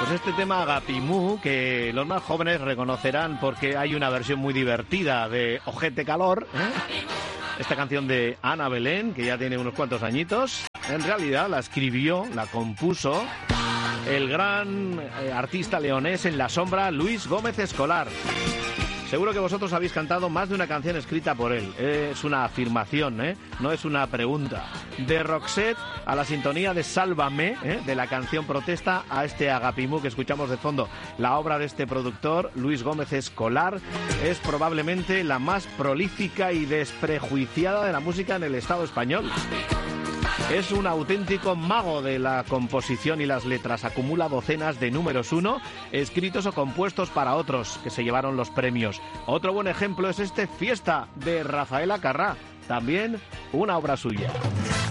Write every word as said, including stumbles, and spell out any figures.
Pues este tema Agapimú, que los más jóvenes reconocerán porque hay una versión muy divertida de Ojete Calor, ¿eh? Esta canción de Ana Belén, que ya tiene unos cuantos añitos, en realidad la escribió, la compuso el gran eh, artista leonés en la sombra, Luis Gómez Escolar. Seguro que vosotros habéis cantado más de una canción escrita por él. Es una afirmación, ¿eh? No es una pregunta. De Roxette a la sintonía de Sálvame, ¿eh? De la canción Protesta a este Agapimú que escuchamos de fondo. La obra de este productor, Luis Gómez Escolar, es probablemente la más prolífica y desprejuiciada de la música en el Estado español. Es un auténtico mago de la composición y las letras. Acumula docenas de números uno, escritos o compuestos para otros, que se llevaron los premios. Otro buen ejemplo es este Fiesta, de Rafael Acarrá, también una obra suya.